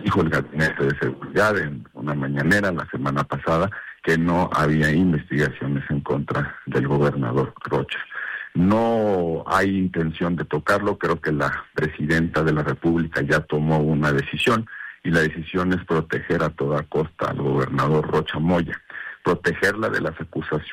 dijo el Gabinete de Seguridad en una mañanera la semana pasada que no había investigaciones en contra del gobernador Rocha. No hay intención de tocarlo, creo que la presidenta de la República ya tomó una decisión, y la decisión es proteger a toda costa al gobernador Rocha Moya, protegerlo, de las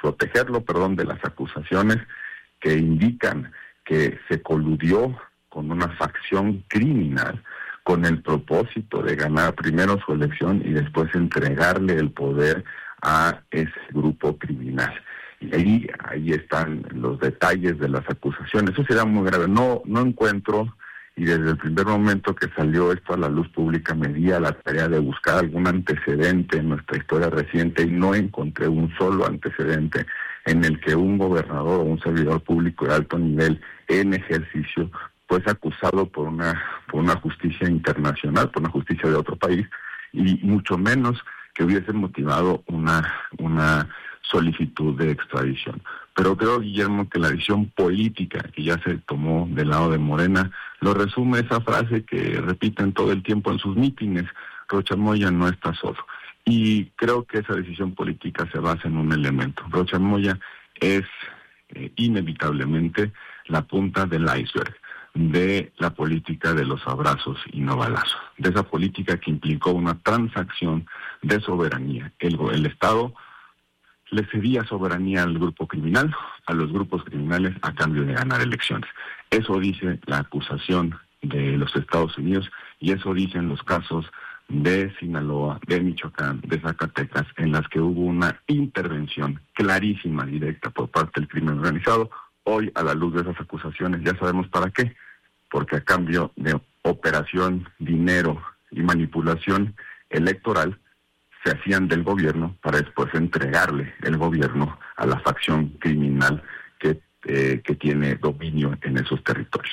acusaciones que indican que se coludió con una facción criminal con el propósito de ganar primero su elección y después entregarle el poder a ese grupo criminal. Y ahí están los detalles de las acusaciones. Eso será muy grave. No encuentro, y desde el primer momento que salió esto a la luz pública me di a la tarea de buscar algún antecedente en nuestra historia reciente y no encontré un solo antecedente en el que un gobernador o un servidor público de alto nivel en ejercicio pues acusado por una justicia internacional, por una justicia de otro país, y mucho menos que hubiese motivado una solicitud de extradición. Pero creo, Guillermo, que la decisión política que ya se tomó del lado de Morena lo resume esa frase que repiten todo el tiempo en sus mítines: Rocha Moya no está solo. Y creo que esa decisión política se basa en un elemento. Rocha Moya es inevitablemente la punta del iceberg de la política de los abrazos y no balazos, de esa política que implicó una transacción de soberanía. El Estado le cedía soberanía al grupo criminal, a los grupos criminales, a cambio de ganar elecciones. Eso dice la acusación de los Estados Unidos, y eso dicen los casos de Sinaloa, de Michoacán, de Zacatecas, en las que hubo una intervención clarísima, directa por parte del crimen organizado. Hoy, a la luz de esas acusaciones, ya sabemos para qué, porque a cambio de operación, dinero y manipulación electoral, se hacían del gobierno para después entregarle el gobierno a la facción criminal que tiene dominio en esos territorios.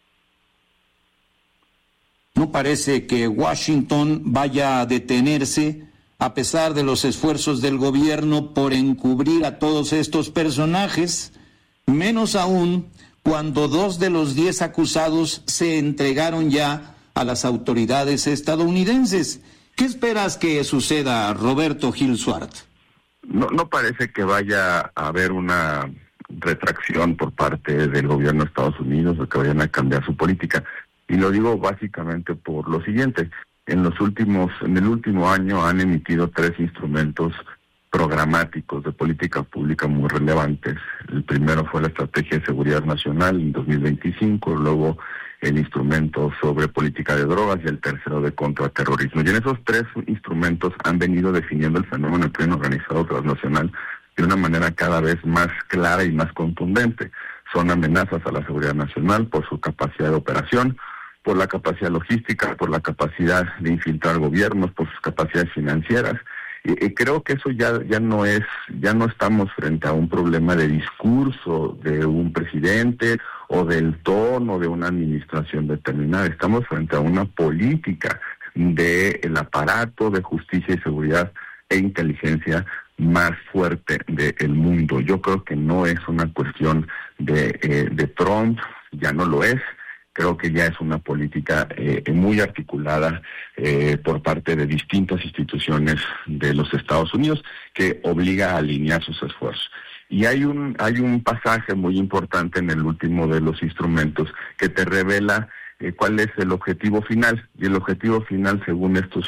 No parece que Washington vaya a detenerse a pesar de los esfuerzos del gobierno por encubrir a todos estos personajes, menos aún cuando 2 de los 10 acusados se entregaron ya a las autoridades estadounidenses. ¿Qué esperas que suceda, Roberto Gil Suart? No parece que vaya a haber una retracción por parte del gobierno de Estados Unidos o que vayan a cambiar su política. Y lo digo básicamente por lo siguiente: en el último año han emitido 3 instrumentos programáticos de política pública muy relevantes. El primero fue la Estrategia de Seguridad Nacional en 2025, luego el instrumento sobre política de drogas y el tercero de contraterrorismo. Y en esos 3 instrumentos han venido definiendo el fenómeno del crimen organizado transnacional de una manera cada vez más clara y más contundente. Son amenazas a la seguridad nacional por su capacidad de operación, por la capacidad logística, por la capacidad de infiltrar gobiernos, por sus capacidades financieras. Y creo que eso ya no estamos frente a un problema de discurso de un presidente o del tono de una administración determinada. Estamos frente a una política del aparato de justicia y seguridad e inteligencia más fuerte del mundo. Yo creo que no es una cuestión de Trump, ya no lo es. Creo que ya es una política muy articulada por parte de distintas instituciones de los Estados Unidos que obliga a alinear sus esfuerzos. Y hay un pasaje muy importante en el último de los instrumentos que te revela cuál es el objetivo final. Y el objetivo final, según estos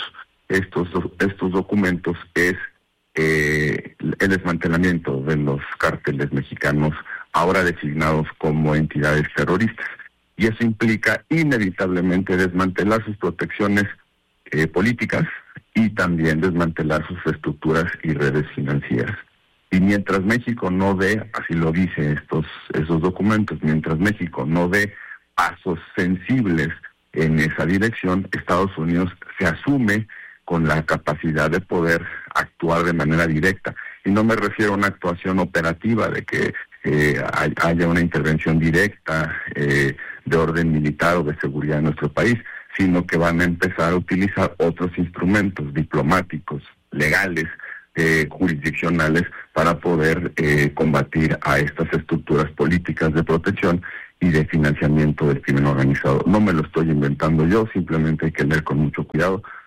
documentos, es el desmantelamiento de los cárteles mexicanos, ahora designados como entidades terroristas. Y eso implica inevitablemente desmantelar sus protecciones políticas y también desmantelar sus estructuras y redes financieras. Y mientras México no dé, así lo dice esos documentos, mientras México no dé pasos sensibles en esa dirección, Estados Unidos se asume con la capacidad de poder actuar de manera directa. Y no me refiero a una actuación operativa de que haya una intervención directa de orden militar o de seguridad en nuestro país, sino que van a empezar a utilizar otros instrumentos diplomáticos, legales, jurisdiccionales, para poder combatir a estas estructuras políticas de protección y de financiamiento del crimen organizado. No me lo estoy inventando yo, simplemente hay que leer con mucho cuidado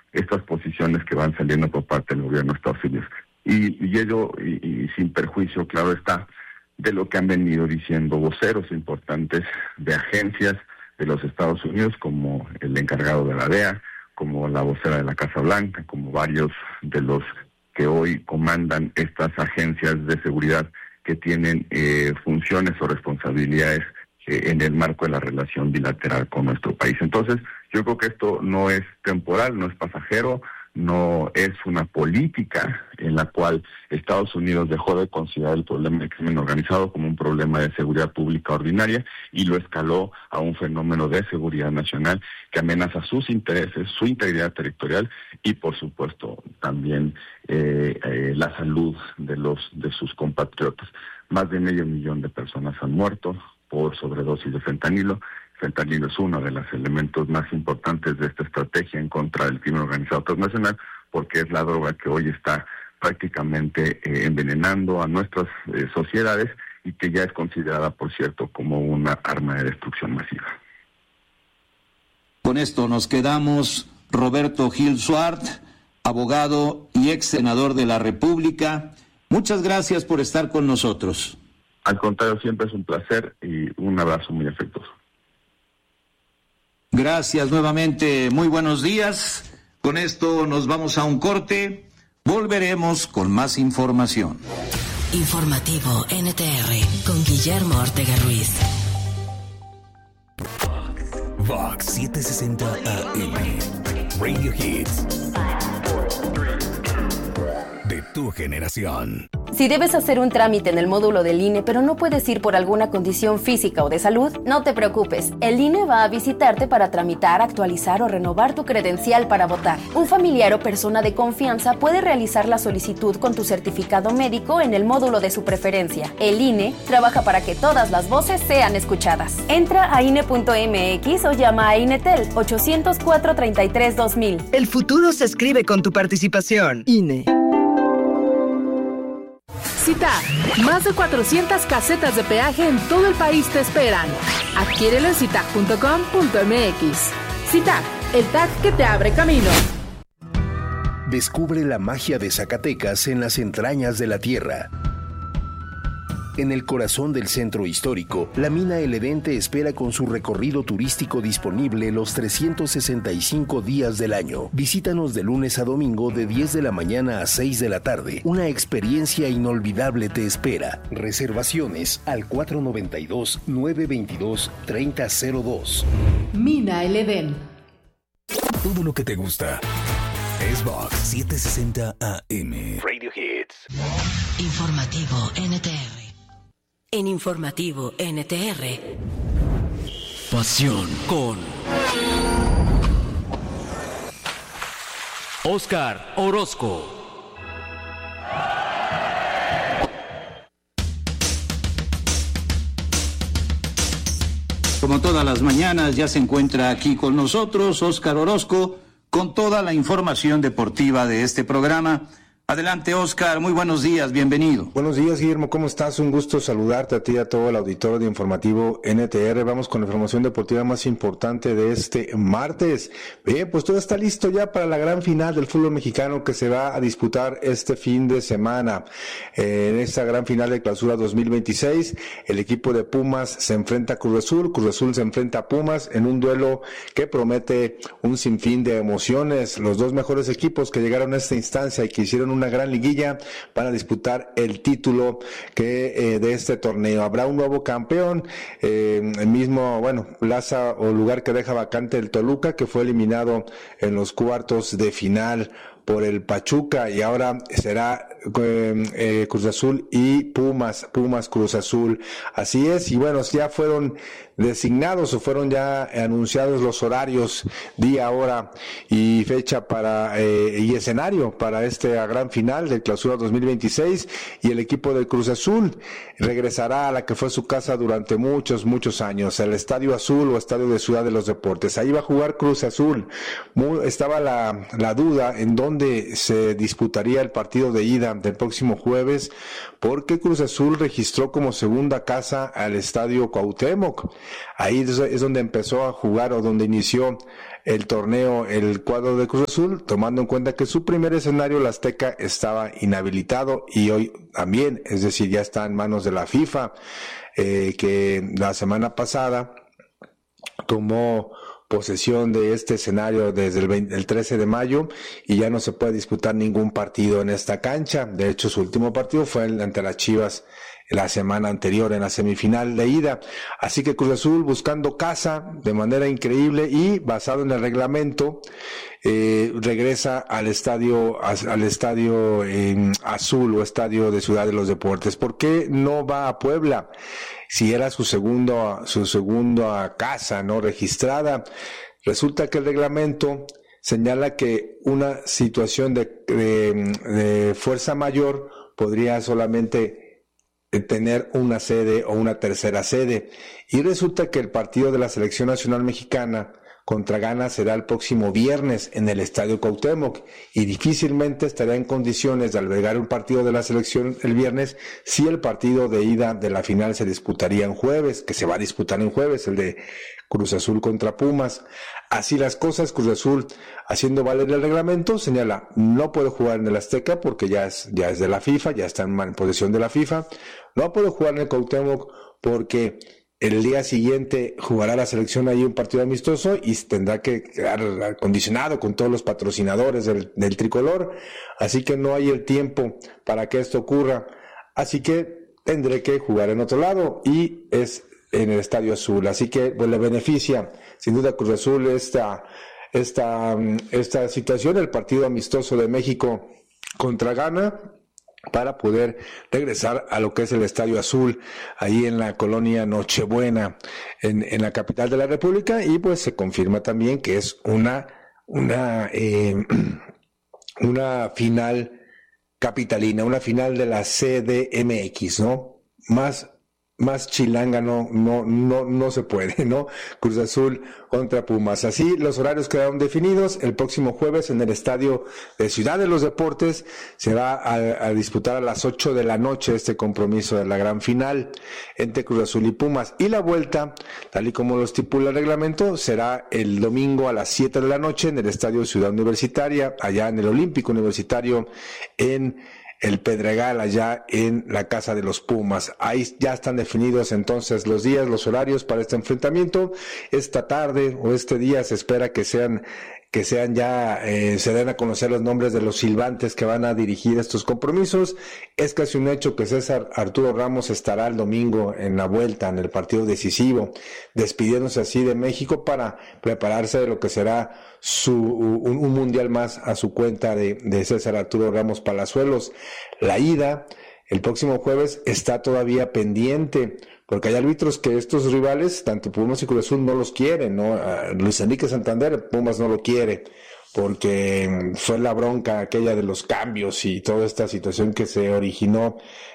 estas posiciones que van saliendo por parte del gobierno de Estados Unidos. Y ello, y sin perjuicio, claro está, de lo que han venido diciendo voceros importantes de agencias de los Estados Unidos, como el encargado de la DEA, como la vocera de la Casa Blanca, como varios de los que hoy comandan estas agencias de seguridad que tienen funciones o responsabilidades en el marco de la relación bilateral con nuestro país. Entonces, yo creo que esto no es temporal, no es pasajero, no es una política en la cual Estados Unidos dejó de considerar el problema del crimen organizado como un problema de seguridad pública ordinaria y lo escaló a un fenómeno de seguridad nacional que amenaza sus intereses, su integridad territorial y, por supuesto, también la salud de sus compatriotas. Más de 500,000 de personas han muerto por sobredosis de fentanilo. Fentanilo es uno de los elementos más importantes de esta estrategia en contra del crimen organizado transnacional, porque es la droga que hoy está prácticamente envenenando a nuestras sociedades y que ya es considerada, por cierto, como una arma de destrucción masiva. Con esto nos quedamos. Roberto Gil Suart, abogado y ex senador de la República, muchas gracias por estar con nosotros. Al contrario, siempre es un placer y un abrazo muy afectuoso. Gracias nuevamente, muy buenos días. Con esto nos vamos a un corte. Volveremos con más información. Informativo NTR con Guillermo Ortega Ruiz. Vox 760 AM. Radio Hits. De tu generación. Si debes hacer un trámite en el módulo del INE, pero no puedes ir por alguna condición física o de salud, no te preocupes. El INE va a visitarte para tramitar, actualizar o renovar tu credencial para votar. Un familiar o persona de confianza puede realizar la solicitud con tu certificado médico en el módulo de su preferencia. El INE trabaja para que todas las voces sean escuchadas. Entra a INE.mx o llama a INETEL 800-433-2000. El futuro se escribe con tu participación. INE. CITAG, más de 400 casetas de peaje en todo el país te esperan. Adquiérelo en citag.com.mx. CITAG, el tag que te abre camino. Descubre la magia de Zacatecas en las entrañas de la tierra. En el corazón del centro histórico, la mina El Edén te espera con su recorrido turístico disponible los 365 días del año. Visítanos de lunes a domingo de 10 de la mañana a 6 de la tarde. Una experiencia inolvidable te espera. Reservaciones al 492-922-3002. Mina El Edén. Todo lo que te gusta es Vox 760 AM. Radio Hits. Informativo NTR. En Informativo NTR. Pasión con Óscar Orozco. Como todas las mañanas, ya se encuentra aquí con nosotros Óscar Orozco con toda la información deportiva de este programa. Adelante, Óscar, muy buenos días, bienvenido. Buenos días, Guillermo, ¿cómo estás? Un gusto saludarte a ti y a todo el auditorio de Informativo NTR. Vamos con la información deportiva más importante de este martes. Bien, pues todo está listo ya para la gran final del fútbol mexicano que se va a disputar este fin de semana. En esta gran final de clausura 2026, el equipo de Pumas se enfrenta a Cruz Azul se enfrenta a Pumas en un duelo que promete un sinfín de emociones. Los dos mejores equipos que llegaron a esta instancia y que hicieron una gran liguilla para disputar el título de este torneo. Habrá un nuevo campeón, el mismo, plaza o lugar que deja vacante el Toluca, que fue eliminado en los cuartos de final por el Pachuca, y ahora será Cruz Azul y Pumas Cruz Azul. Así es, y bueno, ya fueron designados o fueron ya anunciados los horarios, día, hora y fecha y escenario para esta gran final del clausura 2026, y el equipo de Cruz Azul regresará a la que fue su casa durante muchos años, el Estadio Azul o Estadio de Ciudad de los Deportes. Ahí va a jugar Cruz Azul. Estaba la duda en dónde se disputaría el partido de ida del próximo jueves, porque Cruz Azul registró como segunda casa al Estadio Cuauhtémoc. Ahí es donde empezó a jugar o donde inició el torneo el cuadro de Cruz Azul, tomando en cuenta que su primer escenario, el Azteca, estaba inhabilitado y hoy también, es decir, ya está en manos de la FIFA, que la semana pasada tomó posesión de este escenario desde el 13 de mayo y ya no se puede disputar ningún partido en esta cancha. De hecho, su último partido fue ante las Chivas la semana anterior en la semifinal de ida. Así que Cruz Azul buscando casa de manera increíble y basado en el reglamento, regresa al estadio azul o estadio de Ciudad de los Deportes. ¿Por qué no va a Puebla? Si era su segunda casa, ¿no?, registrada. Resulta que el reglamento señala que una situación de fuerza mayor podría solamente tener una sede o una tercera sede. Y resulta que el partido de la Selección Nacional Mexicana contra Ghana será el próximo viernes en el Estadio Cuauhtémoc y difícilmente estará en condiciones de albergar un partido de la selección el viernes si el partido de ida de la final se disputaría en jueves, que se va a disputar en jueves, el de Cruz Azul contra Pumas. Así las cosas, Cruz Azul, haciendo valer el reglamento, señala, no puede jugar en el Azteca porque ya es de la FIFA, ya está en posesión de la FIFA, no puede jugar en el Cuauhtémoc porque el día siguiente jugará la selección ahí un partido amistoso y tendrá que quedar acondicionado con todos los patrocinadores del tricolor, así que no hay el tiempo para que esto ocurra, así que tendré que jugar en otro lado y es en el Estadio Azul, así que pues, le beneficia sin duda a Cruz Azul esta situación, el partido amistoso de México contra Ghana, para poder regresar a lo que es el Estadio Azul, ahí en la colonia Nochebuena, en la capital de la República, y pues se confirma también que es una final capitalina, una final de la CDMX, ¿no? Más chilanga no se puede, ¿no? Cruz Azul contra Pumas. Así los horarios quedaron definidos. El próximo jueves en el Estadio de Ciudad de los Deportes se va a disputar a las 8 de la noche este compromiso de la gran final entre Cruz Azul y Pumas. Y la vuelta, tal y como lo estipula el reglamento, será el domingo a las 7 de la noche en el Estadio Ciudad Universitaria, allá en el Olímpico Universitario, en el Pedregal, allá en la casa de los Pumas. Ahí ya están definidos entonces los días, los horarios para este enfrentamiento. Esta tarde o este día se espera que sean ya, se den a conocer los nombres de los silbantes que van a dirigir estos compromisos. Es casi un hecho que César Arturo Ramos estará el domingo en la vuelta, en el partido decisivo, despidiéndose así de México para prepararse de lo que será un mundial más a su cuenta de César Arturo Ramos Palazuelos. La ida, el próximo jueves, está todavía pendiente, porque hay árbitros que estos rivales, tanto Pumas y Cruz Azul, no los quieren, ¿no? Luis Enrique Santander, Pumas no lo quiere, porque fue la bronca aquella de los cambios y toda esta situación que se originó,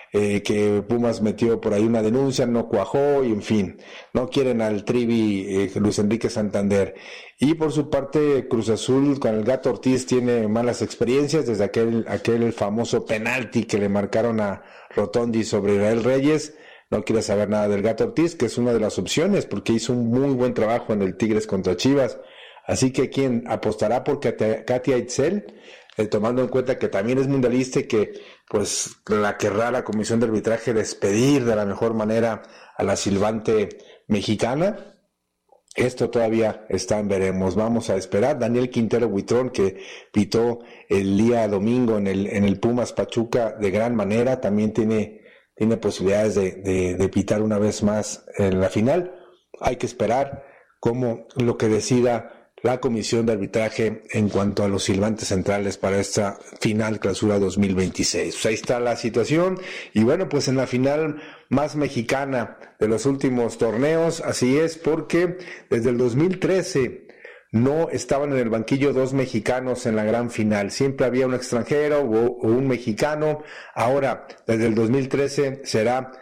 que Pumas metió por ahí una denuncia, no cuajó, y en fin, no quieren al Trivi Luis Enrique Santander. Y por su parte, Cruz Azul con el Gato Ortiz tiene malas experiencias desde aquel famoso penalti que le marcaron a Rotondi sobre Israel Reyes. No quiere saber nada del Gato Ortiz, que es una de las opciones, porque hizo un muy buen trabajo en el Tigres contra Chivas. Así que ¿quién apostará por Katia Itzel? Tomando en cuenta que también es mundialista y que pues la querrá la comisión de arbitraje despedir de la mejor manera a la silbante mexicana. Esto todavía está en veremos, vamos a esperar. Daniel Quintero Buitrón, que pitó el día domingo en el Pumas Pachuca de gran manera, también tiene posibilidades de pitar una vez más en la final. Hay que esperar cómo lo que decida la comisión de arbitraje en cuanto a los silbantes centrales para esta final clausura 2026. Pues ahí está la situación, y bueno, pues en la final más mexicana de los últimos torneos, así es, porque desde el 2013 no estaban en el banquillo dos mexicanos en la gran final, siempre había un extranjero o un mexicano. Ahora, desde el 2013 será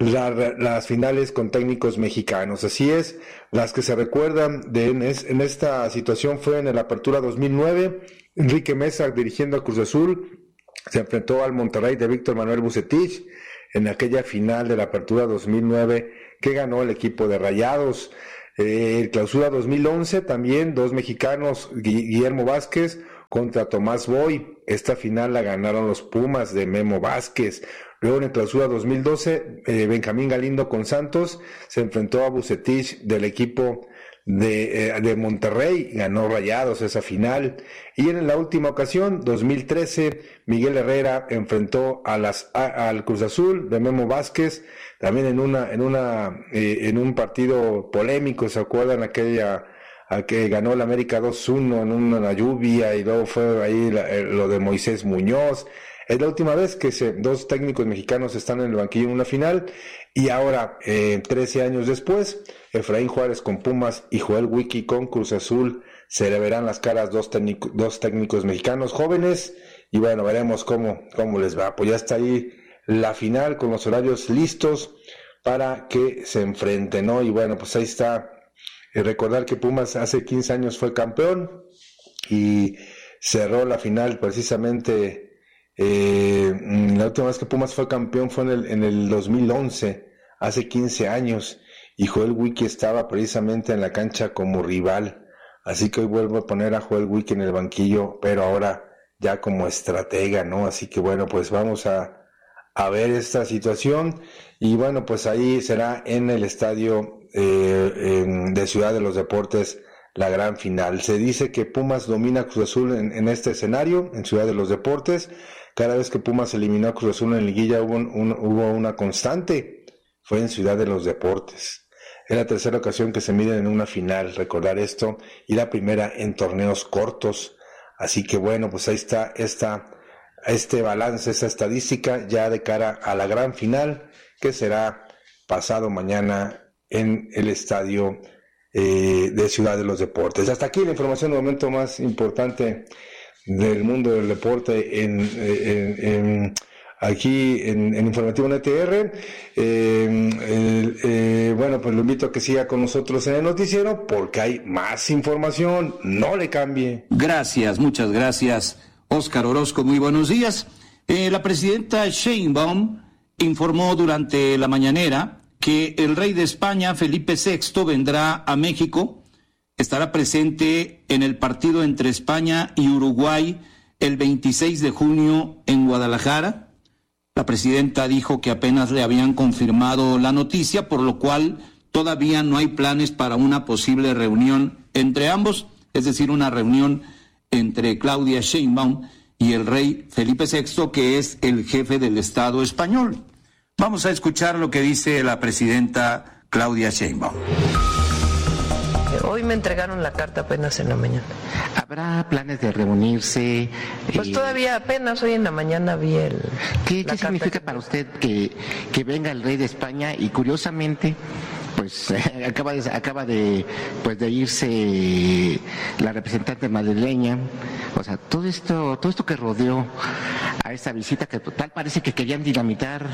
las finales con técnicos mexicanos. Así es, las que se recuerdan en esta situación fue en la Apertura 2009, Enrique Mesa dirigiendo a Cruz Azul, se enfrentó al Monterrey de Víctor Manuel Vucetich en aquella final de la Apertura 2009 que ganó el equipo de Rayados. El Clausura 2011 también, dos mexicanos, Guillermo Vázquez contra Tomás Boy. Esta final la ganaron los Pumas de Memo Vázquez. Luego en el Clausura 2012, Benjamín Galindo con Santos se enfrentó a Vucetich del equipo de Monterrey, ganó Rayados esa final. Y en la última ocasión, 2013, Miguel Herrera enfrentó al Cruz Azul de Memo Vázquez, también en un partido polémico. ¿Se acuerdan aquella a que ganó el América 2-1 en una lluvia, y luego fue ahí lo de Moisés Muñoz? Es la última vez que dos técnicos mexicanos están en el banquillo en una final, y ahora, 13 años después, Efraín Juárez con Pumas y Joel Wiki con Cruz Azul, se le verán las caras dos técnicos mexicanos jóvenes, y bueno, veremos cómo les va. Pues ya está ahí la final con los horarios listos para que se enfrenten, ¿no? Y bueno, pues ahí está. Recordar que Pumas hace 15 años fue campeón y cerró la final precisamente. La última vez que Pumas fue campeón fue en el 2011, hace 15 años, y Joel Wiki estaba precisamente en la cancha como rival. Así que hoy vuelvo a poner a Joel Wiki en el banquillo, pero ahora ya como estratega, ¿no? Así que bueno, pues vamos a ver esta situación, y bueno, pues ahí será en el estadio de Ciudad de los Deportes la gran final. Se dice que Pumas domina a Cruz Azul en este escenario, en Ciudad de los Deportes. Cada vez que Pumas eliminó a Cruz Azul en liguilla hubo una constante, fue en Ciudad de los Deportes. Es la tercera ocasión que se miden en una final, recordar esto, y la primera en torneos cortos. Así que bueno, pues ahí está este balance, esta estadística ya de cara a la gran final, que será pasado mañana en el estadio de Ciudad de los Deportes. Hasta aquí la información de momento más importante del mundo del deporte aquí en Informativo NTR. Bueno, pues lo invito a que siga con nosotros en el noticiero, porque hay más información. No le cambie. Gracias, muchas gracias, Óscar Orozco. Muy buenos días. La presidenta Sheinbaum informó durante la mañanera que el rey de España, Felipe VI, vendrá a México. Estará presente en el partido entre España y Uruguay el 26 de junio en Guadalajara. La presidenta dijo que apenas le habían confirmado la noticia, por lo cual todavía no hay planes para una posible reunión entre ambos, es decir, una reunión entre Claudia Sheinbaum y el rey Felipe VI, que es el jefe del Estado español. Vamos a escuchar lo que dice la presidenta Claudia Sheinbaum. Hoy me entregaron la carta apenas en la mañana. ¿Habrá planes de reunirse? Pues todavía apenas hoy en la mañana vi ¿Qué significa para usted que venga el rey de España? Y curiosamente, pues acaba de irse la representante madrileña. O sea, todo esto que rodeó a esta visita, que total parece que querían dinamitar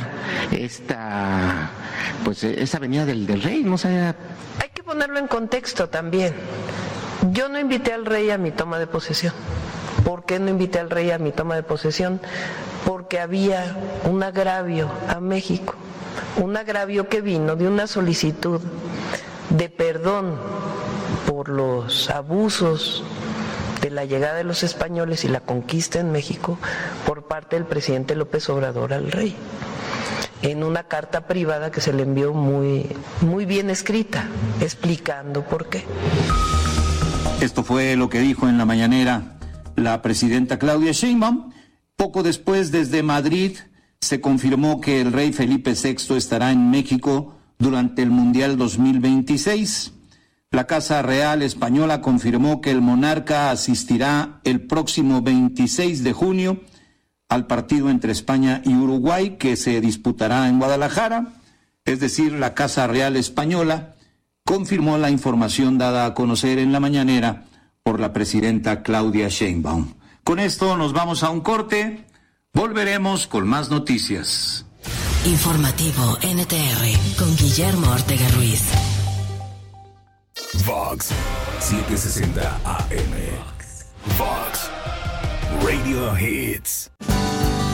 esa venida del rey, no sé. Hay que ponerlo en contexto también. Yo no invité al rey a mi toma de posesión. ¿Por qué no invité al rey a mi toma de posesión? Porque había un agravio a México, un agravio que vino de una solicitud de perdón por los abusos de la llegada de los españoles y la conquista en México por parte del presidente López Obrador al rey, en una carta privada que se le envió muy bien escrita, explicando por qué. Esto fue lo que dijo en la mañanera la presidenta Claudia Sheinbaum. Poco después, desde Madrid, se confirmó que el rey Felipe VI estará en México durante el Mundial 2026. La Casa Real Española confirmó que el monarca asistirá el próximo 26 de junio al partido entre España y Uruguay, que se disputará en Guadalajara. Es decir, la Casa Real Española confirmó la información dada a conocer en la mañanera por la presidenta Claudia Sheinbaum. Con esto nos vamos a un corte. Volveremos con más noticias. Informativo NTR con Guillermo Ortega Ruiz. Vox 760 AM. Vox Radio Hits.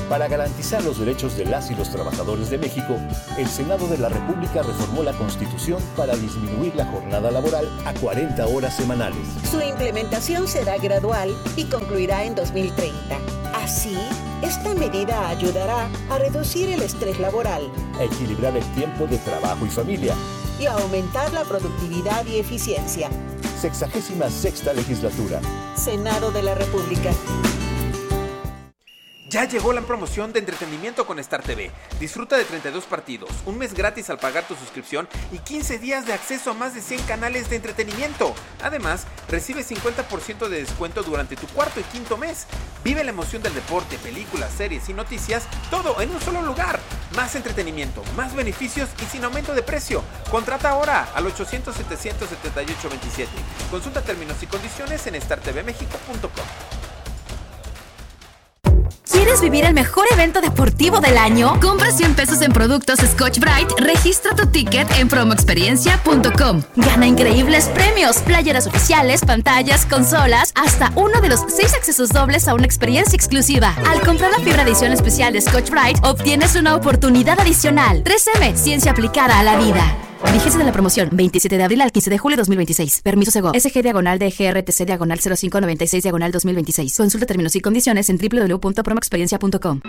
Para garantizar los derechos de las y los trabajadores de México, el Senado de la República reformó la Constitución para disminuir la jornada laboral a 40 horas semanales. Su implementación será gradual y concluirá en 2030. Así, esta medida ayudará a reducir el estrés laboral, a equilibrar el tiempo de trabajo y familia y a aumentar la productividad y eficiencia. 66ª legislatura. Senado de la República. Ya llegó la promoción de entretenimiento con Star TV. Disfruta de 32 partidos, un mes gratis al pagar tu suscripción y 15 días de acceso a más de 100 canales de entretenimiento. Además, recibe 50% de descuento durante tu cuarto y quinto mes. Vive la emoción del deporte, películas, series y noticias, todo en un solo lugar. Más entretenimiento, más beneficios y sin aumento de precio. Contrata ahora al 800-778-27. Consulta términos y condiciones en startvmexico.com. ¿Quieres vivir el mejor evento deportivo del año? Compra 100 pesos en productos Scotch-Brite, registra tu ticket en promoexperiencia.com. Gana increíbles premios, playeras oficiales, pantallas, consolas, hasta uno de los 6 accesos dobles a una experiencia exclusiva. Al comprar la fibra edición especial de Scotch-Brite, obtienes una oportunidad adicional. 3M, ciencia aplicada a la vida. Vigencia de la promoción, 27 de abril al 15 de julio de 2026. Permiso Segov. SG/DGRTC/0596/2026. Consulta términos y condiciones en www.promoexperiencia.com.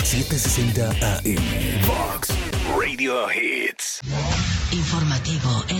760 AM Fox Radio Hits. Informativo